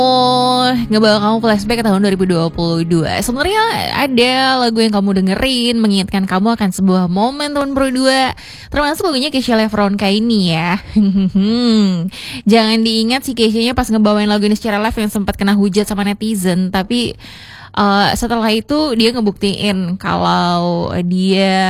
Ngebawa kamu flashback ke tahun 2022. Sebenarnya ada lagu yang kamu dengerin mengingatkan kamu akan sebuah momen tahun 2022. Termasuk lagunya Kesha Lefronka ini ya. Jangan diingat si Kesha-nya pas ngebawain lagu ini secara live yang sempat kena hujat sama netizen. Tapi setelah itu dia ngebuktiin kalau dia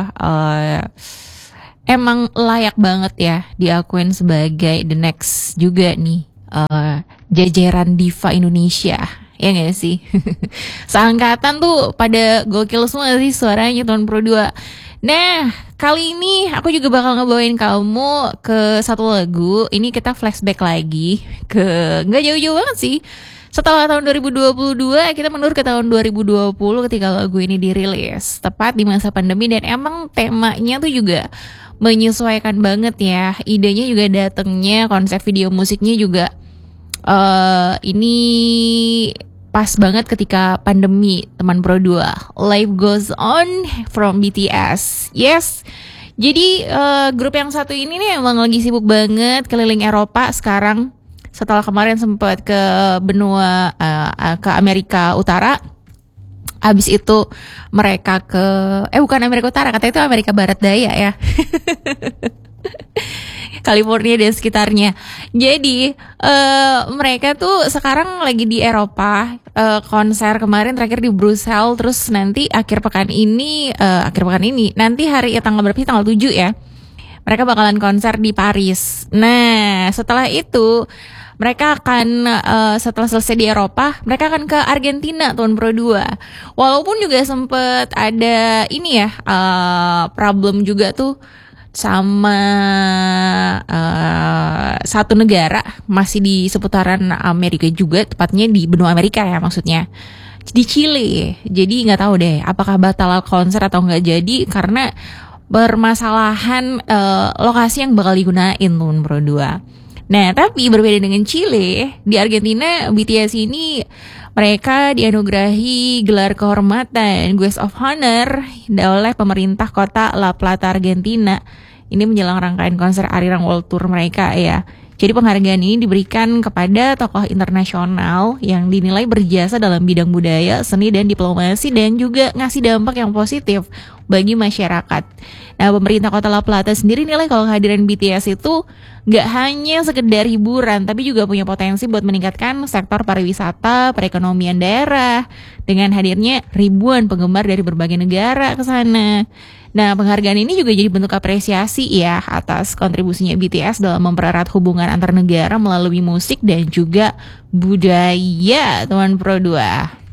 emang layak banget ya diakuin sebagai the next juga nih, jajaran diva Indonesia, ya nggak sih? Seangkatan tuh pada gokil semua sih suaranya tahun Pro 2. Nah, kali ini aku juga bakal ngebawain kamu ke satu lagu. Ini kita flashback lagi ke nggak jauh-jauh banget sih. Setelah tahun 2022, kita mundur ke tahun 2020 ketika lagu ini dirilis. Tepat di masa pandemi dan emang temanya tuh juga menyesuaikan banget ya. Idenya juga datengnya, konsep video musiknya juga ini pas banget ketika pandemi, teman Pro 2. Life Goes On from BTS. Yes. Jadi grup yang satu ini nih emang lagi sibuk banget keliling Eropa sekarang. Setelah kemarin sempat ke benua ke Amerika Utara. Habis itu mereka ke bukan Amerika Utara, katanya itu Amerika Barat Daya ya. California dan sekitarnya. Jadi mereka tuh sekarang lagi di Eropa, konser kemarin terakhir di Brussels, terus nanti akhir pekan ini nanti hari tanggal berapa sih, tanggal 7 ya. Mereka bakalan konser di Paris. Nah, setelah itu mereka akan setelah selesai di Eropa, mereka akan ke Argentina tahun Pro 2. Walaupun juga sempet ada ini ya, problem juga tuh sama satu negara masih di seputaran Amerika juga, tepatnya di benua Amerika ya maksudnya, di Chile. Jadi nggak tahu deh apakah batal konser atau nggak jadi karena bermasalahan lokasi yang bakal digunain tahun Pro 2. Nah, tapi berbeda dengan Chile, di Argentina BTS ini mereka dianugerahi gelar kehormatan Guest of Honor oleh pemerintah kota La Plata, Argentina. Ini menjelang rangkaian konser Arirang World Tour mereka ya. Jadi penghargaan ini diberikan kepada tokoh internasional yang dinilai berjasa dalam bidang budaya, seni, dan diplomasi dan juga ngasih dampak yang positif bagi masyarakat. Nah, pemerintah kota La Plata sendiri nilai kalau kehadiran BTS itu gak hanya sekedar hiburan, tapi juga punya potensi buat meningkatkan sektor pariwisata, perekonomian daerah, dengan hadirnya ribuan penggemar dari berbagai negara ke sana. Nah, penghargaan ini juga jadi bentuk apresiasi ya atas kontribusinya BTS dalam mempererat hubungan antar negara melalui musik dan juga budaya, teman Pro 2.